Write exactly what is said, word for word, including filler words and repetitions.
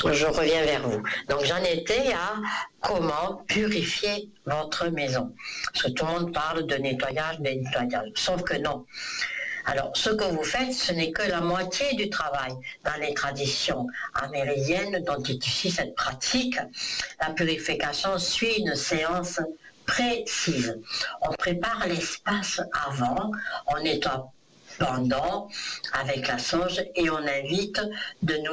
je reviens vers vous. Donc j'en étais à comment purifier votre maison. Parce que tout le monde parle de nettoyage, de nettoyage. Sauf que non. Alors, ce que vous faites, ce n'est que la moitié du travail. Dans les traditions amérindiennes dont est issue cette pratique, la purification suit une séance précise. On prépare l'espace avant, on nettoie pendant avec la sauge et on invite de nous